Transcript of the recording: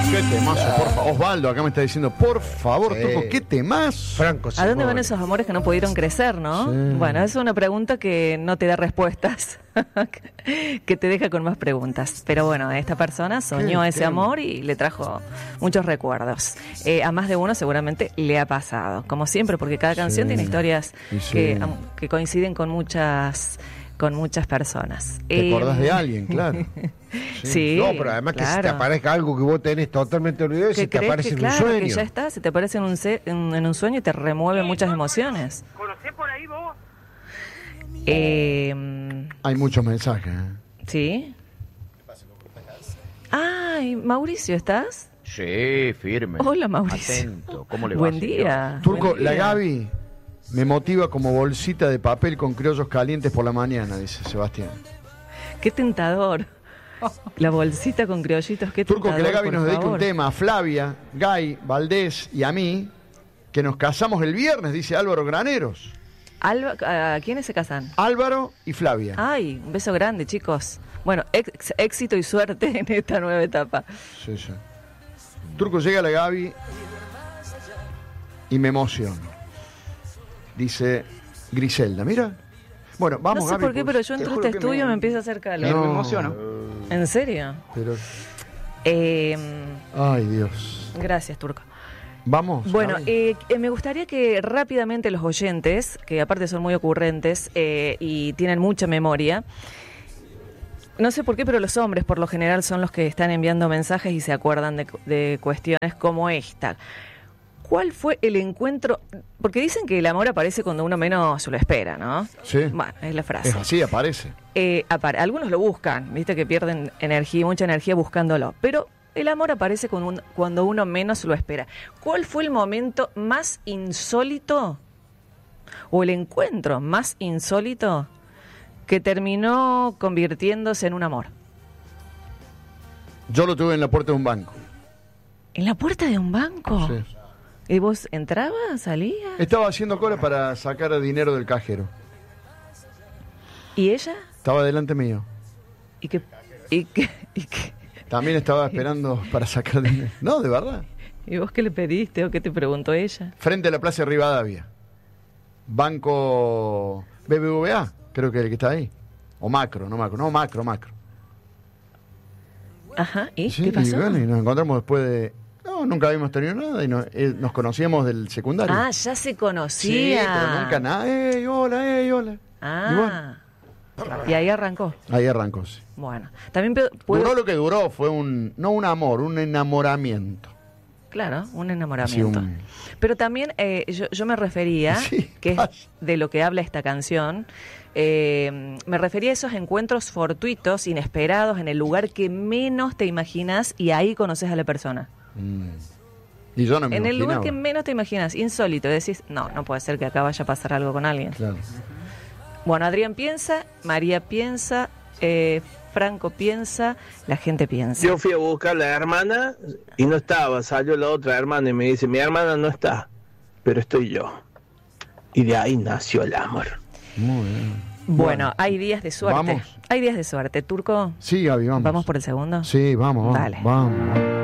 Qué temazo, por favor. Osvaldo acá me está diciendo, por favor, Sí. Turco, qué temazo. Franco ¿A dónde van Simone. esos amores que no pudieron crecer, no? Sí. Bueno, es una pregunta que no te da respuestas, que te deja con más preguntas. Pero bueno, esta persona soñó Qué ese tema. amor y le trajo muchos recuerdos. A más de uno seguramente le ha pasado, como siempre, porque cada canción Sí. tiene historias Y sí. que coinciden con muchas personas. ¿Te acordás de alguien? Claro. Sí, No, pero además que si te claro. aparezca algo que vos tenés totalmente olvidado y Que se te crees aparece que, en claro, un que sueño. ya está, se te aparece en un sueño y te remueve muchas emociones. ¿Conocés por ahí vos? Hay muchos mensajes. ¿Sí? Ay, Mauricio, ¿estás? Sí, firme. Hola, Mauricio. Atento. ¿Cómo le va, Buen señor? día. Turco, Buen la día. Gaby me motiva como bolsita de papel con criollos calientes por la mañana, dice Sebastián. Qué tentador. La bolsita con criollitos, qué Turco, tentador. que la Gaby por nos dedica un favor. tema a Flavia, Gay, Valdés y a mí, que nos casamos el viernes, dice Álvaro Graneros. ¿A quiénes se casan? Álvaro y Flavia. Ay, un beso grande, chicos. Bueno, éxito y suerte en esta nueva etapa. Sí, sí. Turco, llega la Gaby y me emociono. Dice Griselda, mira. Bueno, vamos, No sé Gaby, por qué, pues. pero yo entro a este estudio y me empieza a hacer calor. No. Me emociono. ¿En serio? Pero, Eh, ay, Dios. gracias, Turco. Vamos. Bueno, Gaby. me gustaría que rápidamente los oyentes, que aparte son muy ocurrentes y tienen mucha memoria, no sé por qué, pero los hombres por lo general son los que están enviando mensajes y se acuerdan de cuestiones como esta. ¿Cuál fue el encuentro? Porque dicen que el amor aparece cuando uno menos lo espera, ¿no? Sí. Bueno, es la frase. Es así, aparece. Algunos lo buscan, viste que pierden energía, mucha energía buscándolo, pero el amor aparece cuando uno menos lo espera. ¿Cuál fue el momento más insólito o el encuentro más insólito que terminó convirtiéndose en un amor? Yo lo tuve en la puerta de un banco. ¿En la puerta de un banco? Sí. ¿Y vos entrabas, salías? Estaba haciendo cola para sacar dinero del cajero. ¿Y ella? Estaba delante mío. ¿Y qué? ¿Y qué? También estaba esperando para sacar dinero. No, de verdad. ¿Y vos qué le pediste o qué te preguntó ella? Frente a la Plaza de Rivadavia. Banco BBVA, creo que el que está ahí. O Macro, no Macro. No, Macro. Ajá, ¿y Sí, qué pasó? Y bueno, y nos encontramos después de... No, nunca habíamos tenido nada y nos conocíamos del secundario. Ah, ya se sí, conocía. pero nunca nada. Hola. Ah, y ahí arrancó. Ahí arrancó, sí. Bueno, también puedo... Duró lo que duró, fue no un amor, un enamoramiento. Claro, un enamoramiento. Así Pero también yo me refería, Sí, que es vaya. de lo que habla esta canción, me refería a esos encuentros fortuitos, inesperados, en el lugar que menos te imaginas y ahí conoces a la persona. Y yo no me En el lugar imaginaba. que menos te imaginas, insólito, decís, no puede ser que acá vaya a pasar algo con alguien. Claro. Bueno, Adrián piensa, María piensa, Franco piensa, la gente piensa. Yo fui a buscar a la hermana y no estaba, salió la otra hermana y me dice, mi hermana no está, pero estoy yo. Y de ahí nació el amor. Muy bien. Bueno, hay días de suerte. ¿Vamos? Hay días de suerte. Turco, Sí, Gaby, vamos. ¿vamos por el segundo? Sí, vamos. Dale. Vamos.